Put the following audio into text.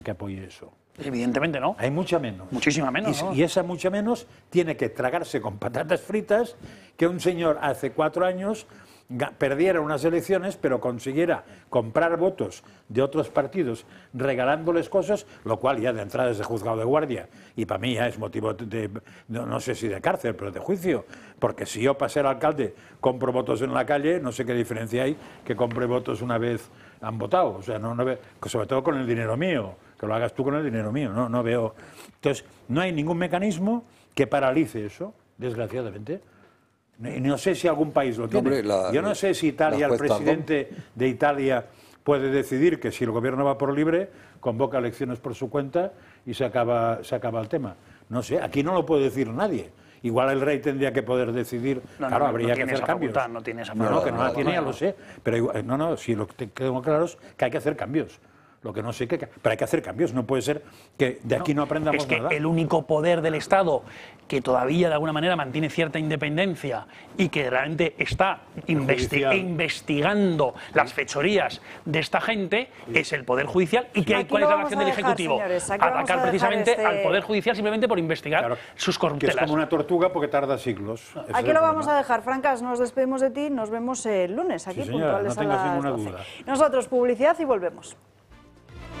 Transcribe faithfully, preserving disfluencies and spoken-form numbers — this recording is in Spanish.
que apoye eso. Evidentemente no. Hay mucha menos. Muchísima menos, y, ¿no? y esa mucha menos tiene que tragarse con patatas fritas que un señor hace cuatro años perdiera unas elecciones, pero consiguiera comprar votos de otros partidos regalándoles cosas, lo cual ya de entrada es de juzgado de guardia, y para mí ya es motivo de, no, no sé si de cárcel, pero de juicio, porque si yo para ser alcalde compro votos en la calle, no sé qué diferencia hay que compre votos una vez han votado, o sea, no, no veo, sobre todo con el dinero mío, que lo hagas tú con el dinero mío, no, no veo. Entonces, no hay ningún mecanismo que paralice eso, desgraciadamente. No sé si algún país lo tiene. Hombre, la, Yo no sé si Italia, el presidente Tardón. de Italia puede decidir que si el gobierno va por libre, convoca elecciones por su cuenta y se acaba, se acaba el tema. No sé, aquí no lo puede decir nadie. Igual el rey tendría que poder decidir, no, claro, no, habría no que hacer cambios. Facultad, no tiene esa no, no, que no la tiene, ya no. lo sé. Pero igual, no, no, si lo que tengo claro es que hay que hacer cambios. Lo que no sé, que, pero hay que hacer cambios, no puede ser que de aquí no, no aprendamos nada. Es que nada. El único poder del Estado que todavía de alguna manera mantiene cierta independencia y que realmente está investi investigando las fechorías de esta gente sí. es el Poder Judicial. ¿Y que, cuál es la relación del dejar, Ejecutivo? Señores, atacar precisamente este... al Poder Judicial simplemente por investigar claro, sus corruptelas. Que es como una tortuga porque tarda siglos. Aquí lo vamos a dejar. Francas, nos despedimos de ti, nos vemos el lunes aquí sí, señora, puntuales no tengas a las ninguna doce. duda. Nosotros, publicidad y volvemos.